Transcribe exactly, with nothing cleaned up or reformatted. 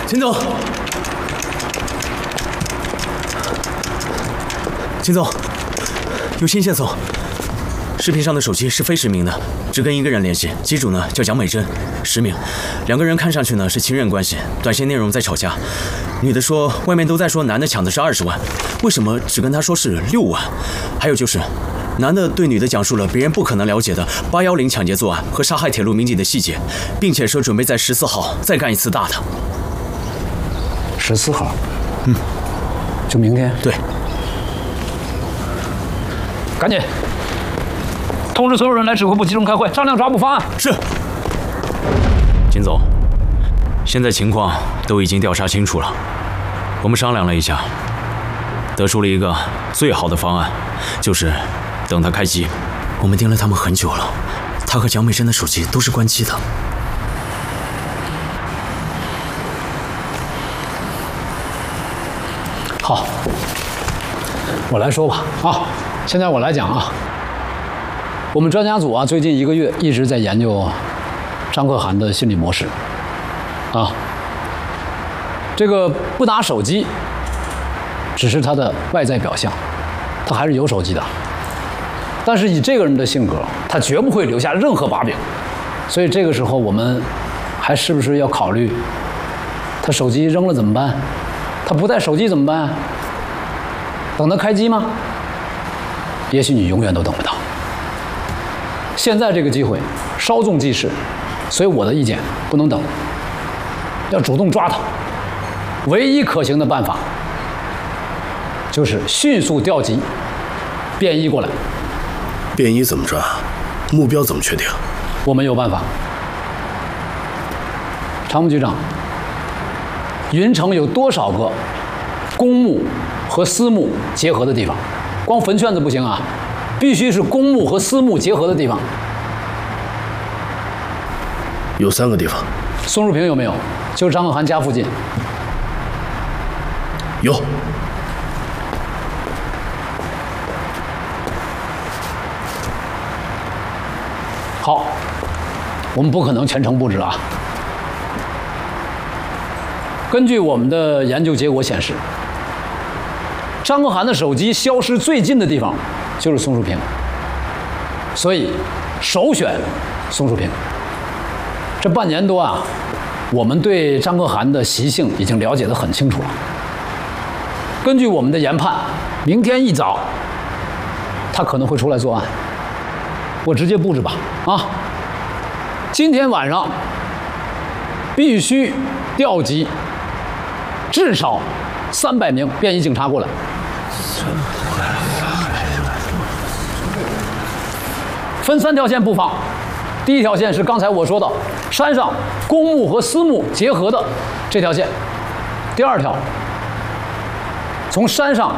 秦总，秦总，有新线索。视频上的手机是非实名的，只跟一个人联系，机主呢叫蒋美珍，实名。两个人看上去呢是情人关系，短信内容在吵架。女的说外面都在说男的抢的是二十万，为什么只跟她说是六万？还有就是。 男的对女的讲述了别人不可能了解的八一零抢劫作案和杀害铁路民警的细节，并且说准备在十四号再干一次大的。 十四号，嗯，就明天。 对， 赶紧通知所有人来指挥部集中开会，商量抓捕方案。 是。金总，现在情况都已经调查清楚了，我们商量了一下，得出了一个最好的方案，就是。 等他开机，我们盯了他们很久了。他和蒋美珍的手机都是关机的。 好，我来说吧啊，现在我来讲啊。我们专家组啊，最近一个月一直在研究张可涵的心理模式啊。这个不拿手机，只是他的外在表象，他还是有手机的。 但是以这个人的性格，他绝不会留下任何把柄，所以这个时候我们还是不是要考虑，他手机扔了怎么办？他不带手机怎么办？等他开机吗？也许你永远都等不到。现在这个机会稍纵即逝，所以我的意见不能等，要主动抓他。唯一可行的办法就是迅速调集便衣过来。 便衣怎么抓？目标怎么确定？ 我们有办法。常务局长，云城有多少个公墓和私墓结合的地方？光坟圈子不行啊，必须是公墓和私墓结合的地方。 有三个地方。 松树坪有没有？就是张可涵家附近。 有。 好，我们不可能全程布置啊。根据我们的研究结果显示，张可涵的手机消失最近的地方就是松树坪，所以首选松树坪。这半年多啊，我们对张可涵的习性已经了解得很清楚了。根据我们的研判，明天一早他可能会出来作案。 我直接布置吧，啊！今天晚上必须调集至少三百名便衣警察过来。分三条线布防，第一条线是刚才我说的山上公墓和私墓结合的这条线，第二条从山上